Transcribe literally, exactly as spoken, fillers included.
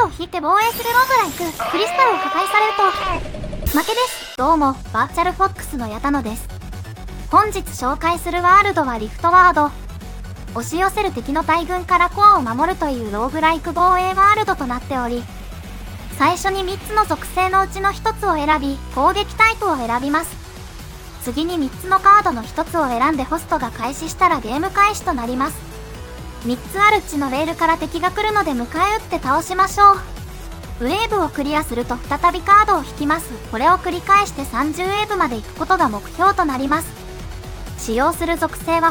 ドを引いて防衛するローグライク。クリスタルを破壊されると負けです。どうも、バーチャルフォックスのヤタノです。本日紹介するワールドはリフトワード。押し寄せる敵の大軍からコアを守るというローグライク防衛ワールドとなっており、最初にみっつの属性のうちのひとつを選び、攻撃タイプを選びます。次にみっつのカードのひとつを選んでホストが開始したらゲーム開始となります。みっつあるうちのレールから敵が来るので迎え撃って倒しましょう。ウェーブをクリアすると再びカードを引きます。これを繰り返してさんじゅうウェーブまで行くことが目標となります。使用する属性は